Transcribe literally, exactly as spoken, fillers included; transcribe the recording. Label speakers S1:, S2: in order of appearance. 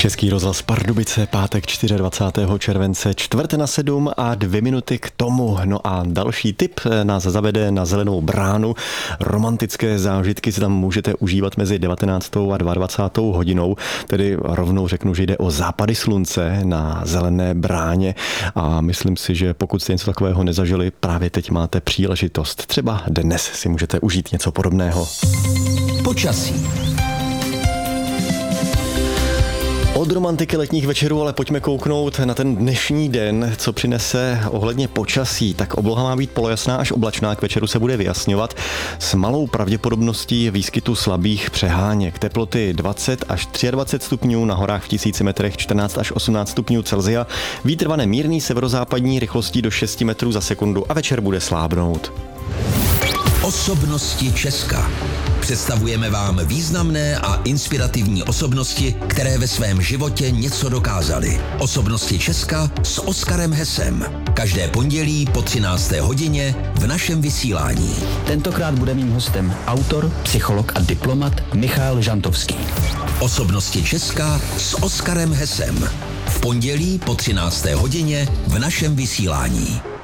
S1: Český rozhlas Pardubice, pátek dvacátého čtvrtého července, čtvrt na sedm a dvě minuty k tomu. No a další tip nás zavede na Zelenou bránu. Romantické zážitky si tam můžete užívat mezi devatenáctou a dvacátou druhou hodinou. Tedy rovnou řeknu, že jde o západy slunce na Zelené bráně a myslím si, že pokud jste něco takového nezažili, právě teď máte příležitost. Třeba dnes si můžete užít něco podobného.
S2: Počasí.
S1: Od romantiky letních večerů ale pojďme kouknout na ten dnešní den, co přinese ohledně počasí. Tak obloha má být polojasná až oblačná, k večeru se bude vyjasňovat s malou pravděpodobností výskytu slabých přeháněk. Teploty dvacet až dvacet tři stupňů, na horách v tisíci metrech čtrnáct až osmnáct stupňů Celsia. Vítr vane mírný severozápadní rychlostí do šest metrů za sekundu a večer bude slábnout.
S2: Osobnosti Česka. Představujeme vám významné a inspirativní osobnosti, které ve svém životě něco dokázaly. Osobnosti Česka s Oskarem Hesem. Každé pondělí po třinácté hodině v našem vysílání.
S3: Tentokrát bude mým hostem autor, psycholog a diplomat Michal Žantovský.
S2: Osobnosti Česka s Oskarem Hesem. V pondělí po třinácté hodině v našem vysílání.